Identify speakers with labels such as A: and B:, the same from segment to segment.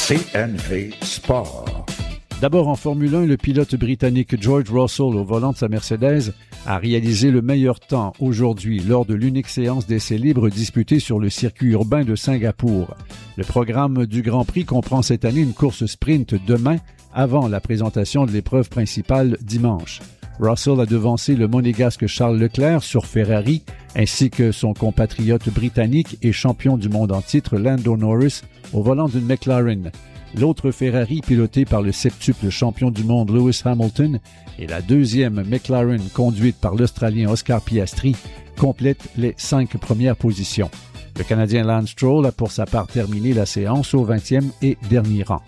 A: CNV Sport.
B: D'abord en Formule 1, le pilote britannique George Russell, au volant de sa Mercedes, a réalisé le meilleur temps aujourd'hui lors de l'unique séance d'essais libres disputée sur le circuit urbain de Singapour. Le programme du Grand Prix comprend cette année une course sprint demain avant la présentation de l'épreuve principale dimanche. Russell a devancé le monégasque Charles Leclerc sur Ferrari, ainsi que son compatriote britannique et champion du monde en titre Lando Norris au volant d'une McLaren. L'autre Ferrari, pilotée par le septuple champion du monde Lewis Hamilton, et la deuxième McLaren, conduite par l'Australien Oscar Piastri, complètent les 5 premières positions. Le Canadien Lance Stroll a pour sa part terminé la séance au 20e et dernier rang.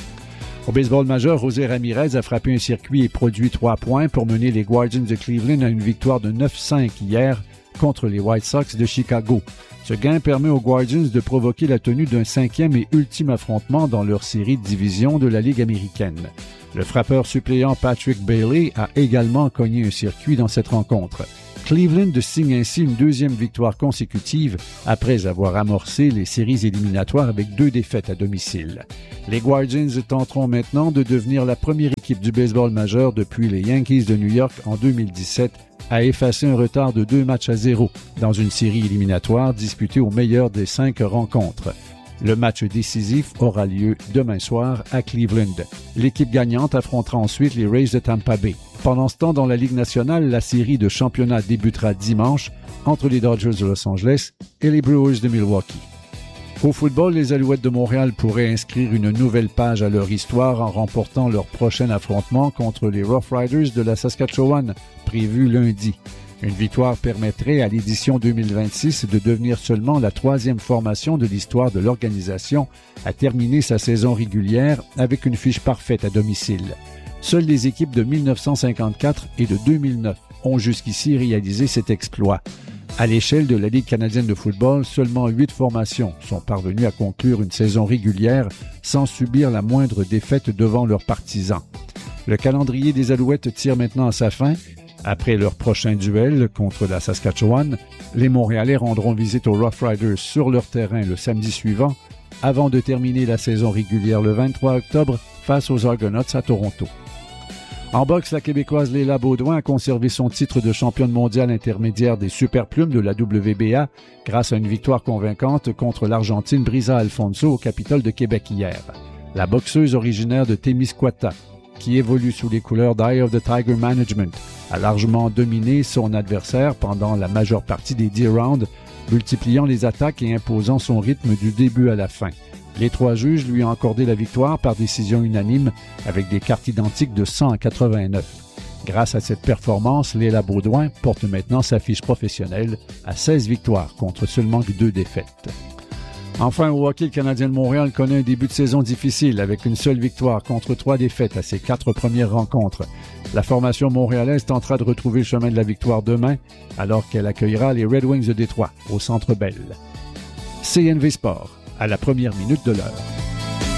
B: Au baseball majeur, José Ramirez a frappé un circuit et produit 3 points pour mener les Guardians de Cleveland à une victoire de 9-5 hier contre les White Sox de Chicago. Ce gain permet aux Guardians de provoquer la tenue d'un 5e et ultime affrontement dans leur série de division de la Ligue américaine. Le frappeur suppléant Patrick Bailey a également cogné un circuit dans cette rencontre. Cleveland signe ainsi une deuxième victoire consécutive après avoir amorcé les séries éliminatoires avec 2 défaites à domicile. Les Guardians tenteront maintenant de devenir la première équipe du baseball majeur depuis les Yankees de New York en 2017 à effacer un retard de 2-0 dans une série éliminatoire disputée au meilleur des 5 rencontres. Le match décisif aura lieu demain soir à Cleveland. L'équipe gagnante affrontera ensuite les Rays de Tampa Bay. Pendant ce temps, dans la Ligue nationale, la série de championnat débutera dimanche entre les Dodgers de Los Angeles et les Brewers de Milwaukee. Au football, les Alouettes de Montréal pourraient inscrire une nouvelle page à leur histoire en remportant leur prochain affrontement contre les Rough Riders de la Saskatchewan, prévu lundi. Une victoire permettrait à l'édition 2026 de devenir seulement la 3e formation de l'histoire de l'organisation à terminer sa saison régulière avec une fiche parfaite à domicile. Seules les équipes de 1954 et de 2009 ont jusqu'ici réalisé cet exploit. À l'échelle de la Ligue canadienne de football, seulement 8 formations sont parvenues à conclure une saison régulière sans subir la moindre défaite devant leurs partisans. Le calendrier des Alouettes tire maintenant à sa fin. Après leur prochain duel contre la Saskatchewan, les Montréalais rendront visite aux Rough Riders sur leur terrain le samedi suivant, avant de terminer la saison régulière le 23 octobre face aux Argonauts à Toronto. En boxe, la Québécoise Léla Baudouin a conservé son titre de championne mondiale intermédiaire des superplumes de la WBA grâce à une victoire convaincante contre l'Argentine Brisa Alfonso au Capitole de Québec hier. La boxeuse originaire de Témiscouata, qui évolue sous les couleurs d'Eye of the Tiger Management, a largement dominé son adversaire pendant la majeure partie des 10 rounds, multipliant les attaques et imposant son rythme du début à la fin. Les 3 juges lui ont accordé la victoire par décision unanime avec des cartes identiques de 100 à 89. Grâce à cette performance, Léla Baudouin porte maintenant sa fiche professionnelle à 16 victoires contre seulement 2 défaites. Enfin, au hockey, le Canadien de Montréal connaît un début de saison difficile avec une seule victoire contre 3 défaites à ses 4 premières rencontres. La formation montréalaise tentera de retrouver le chemin de la victoire demain alors qu'elle accueillera les Red Wings de Détroit au Centre Bell. CNV Sport, à la première minute de l'heure.